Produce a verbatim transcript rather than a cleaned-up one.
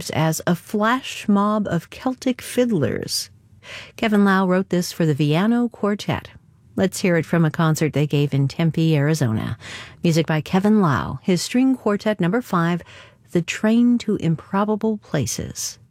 describes as a flash mob of Celtic fiddlers. Kevin Lau wrote this for the Viano Quartet. Let's hear it from a concert they gave in Tempe, Arizona. Music by Kevin Lau, his string quartet number five, The Train to Improbable Places.